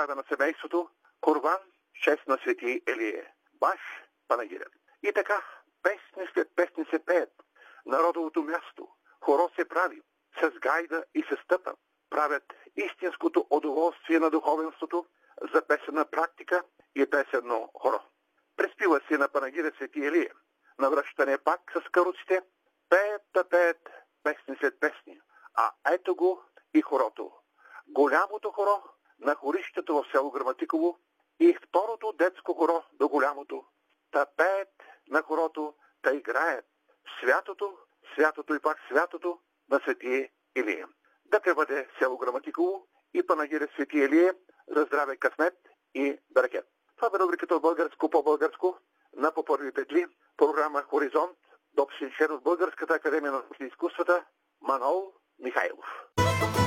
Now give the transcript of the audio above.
здраве на семейството, Курбан, чест на свети Илия, баш панагирен. И така, песни след песни се пеят. Народовото място, хоро се прави, с гайда и с стъпа. Правят истинското удоволствие на духовенството за песенна практика и песенно хоро. Преспива се на панагира свети Илия. Навръщане пак с каруците, пеят песни след песни. А ето го и хорото. Голямото хоро на хорището в село Граматиково и второто детско хоро до голямото. Та пеят на хорото, та играят святото и пак святото на свети Илия. Да те бъде село Граматиково и панагира свети Илия за здраве, късмет и берекет. Това бе рубриката от българско по българско на по първи петли, програма Хоризонт, доцент от Българската академия на научните изкуствата Манол Михайлов.